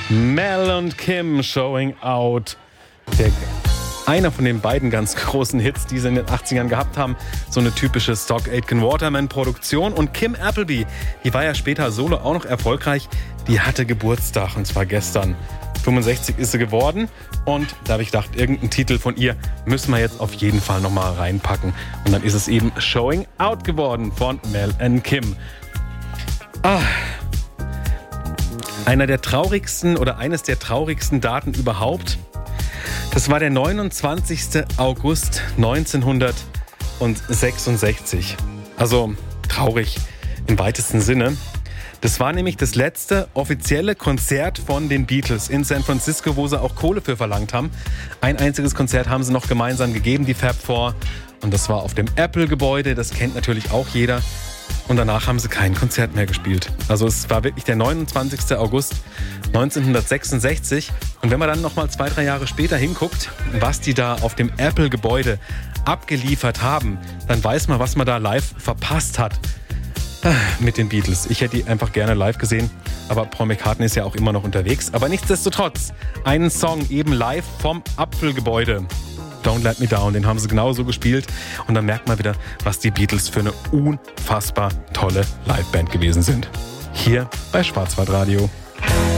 Mel und Kim, Showing Out. Einer von den beiden ganz großen Hits, die sie in den 80ern gehabt haben. So eine typische Stock Aitken Waterman Produktion. Und Kim Appleby, die war ja später solo auch noch erfolgreich. Die hatte Geburtstag, und zwar gestern. 65 ist sie geworden. Und da habe ich gedacht, irgendeinen Titel von ihr müssen wir jetzt auf jeden Fall nochmal reinpacken. Und dann ist es eben Showing Out geworden von Mel und Kim. Eines der traurigsten Daten überhaupt. Das war der 29. August 1966. Also traurig im weitesten Sinne. Das war nämlich das letzte offizielle Konzert von den Beatles in San Francisco, wo sie auch Kohle für verlangt haben. Ein einziges Konzert haben sie noch gemeinsam gegeben, die Fab Four. Und das war auf dem Apple-Gebäude, das kennt natürlich auch jeder. Und danach haben sie kein Konzert mehr gespielt. Also es war wirklich der 29. August 1966. Und wenn man dann nochmal 2-3 Jahre später hinguckt, was die da auf dem Apple-Gebäude abgeliefert haben, dann weiß man, was man da live verpasst hat mit den Beatles. Ich hätte die einfach gerne live gesehen, aber Paul McCartney ist ja auch immer noch unterwegs. Aber nichtsdestotrotz, einen Song eben live vom Apfelgebäude. Don't Let Me Down, den haben sie genauso gespielt. Und dann merkt man wieder, was die Beatles für eine unfassbar tolle Liveband gewesen sind. Hier bei Schwarzwaldradio.